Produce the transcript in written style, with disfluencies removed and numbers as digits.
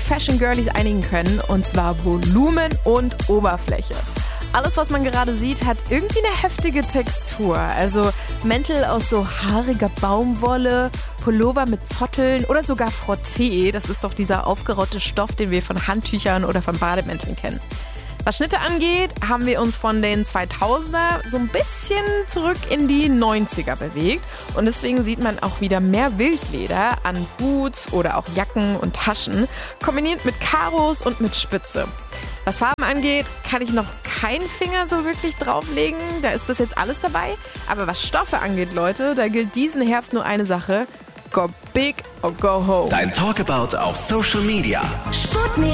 Fashion-Girlies einigen können, und zwar Volumen und Oberfläche. Alles, was man gerade sieht, hat irgendwie eine heftige Textur. Also Mäntel aus so haariger Baumwolle, Pullover mit Zotteln oder sogar Frotté. Das ist doch dieser aufgerotte Stoff, den wir von Handtüchern oder von Bademänteln kennen. Was Schnitte angeht, haben wir uns von den 2000er so ein bisschen zurück in die 90er bewegt. Und deswegen sieht man auch wieder mehr Wildleder an Boots oder auch Jacken und Taschen, kombiniert mit Karos und mit Spitze. Was Farben angeht, kann ich noch keinen Finger so wirklich drauflegen. Da ist bis jetzt alles dabei. Aber was Stoffe angeht, Leute, da gilt diesen Herbst nur eine Sache. Go big or go home. Dein Talkabout auf Social Media. Sputnik.